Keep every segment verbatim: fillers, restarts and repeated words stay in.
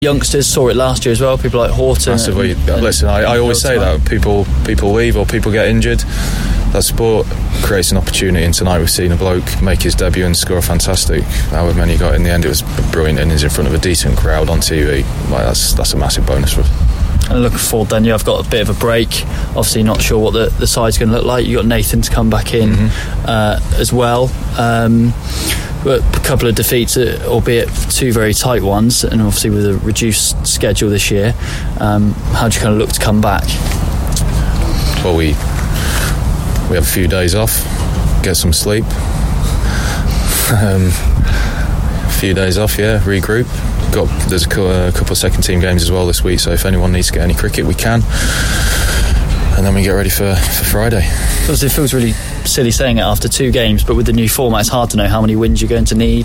youngsters saw it last year as well, people like Horton. Massively. And, and Listen, I, I always say that people people leave or people get injured. That sport creates an opportunity, and tonight we've seen a bloke make his debut and score a fantastic. However many he got in the end, it was brilliant, and he's in front of a decent crowd on T V. Like, that's that's a massive bonus for us. And looking forward then, you have got a bit of a break. Obviously not sure what the, the side's going to look like. You've got Nathan to come back in mm-hmm. uh, as well. Um, but a couple of defeats, albeit two very tight ones, and obviously with a reduced schedule this year. Um, how do you kind of look to come back? Well, we we have a few days off, get some sleep. um, a few days off, yeah, regroup. Got there's a couple of second team games as well this week, so if anyone needs to get any cricket, we can, and then we get ready for, for Friday. Obviously it feels really silly saying it after two games, but with the new format it's hard to know how many wins you're going to need.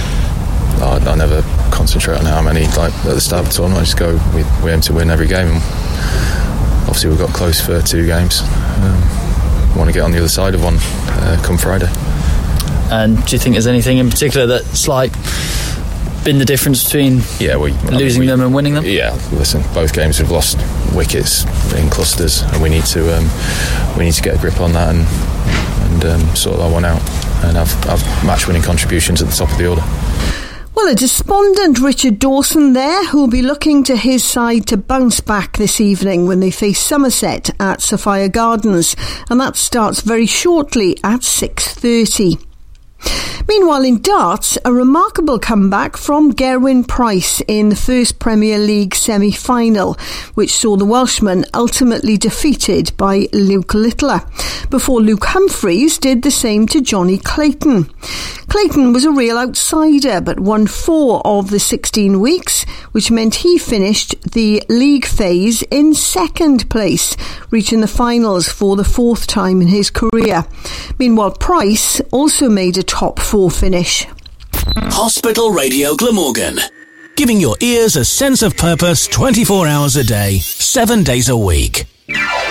I, I never concentrate on how many, like at the start of the tournament I just go, we, we aim to win every game, and obviously we've got close for two games. um, want to get on the other side of one uh, come Friday. And do you think there's anything in particular that's like been the difference between yeah, we, losing I mean, we, them and winning them? Yeah, listen, both games we've lost wickets in clusters, and we need to um, we need to get a grip on that and and um, sort that one out and have, have match-winning contributions at the top of the order. Well, a despondent Richard Dawson there, who'll be looking to his side to bounce back this evening when they face Somerset at Sophia Gardens, and that starts very shortly at six thirty. Meanwhile, in darts, a remarkable comeback from Gerwyn Price in the first Premier League semi-final, which saw the Welshman ultimately defeated by Luke Littler, before Luke Humphreys did the same to Johnny Clayton. Clayton was a real outsider, but won four of the sixteen weeks, which meant he finished the league phase in second place, reaching the finals for the fourth time in his career. Meanwhile, Price also made a top four finish. Hospital Radio Glamorgan, giving your ears a sense of purpose twenty-four hours a day, seven days a week.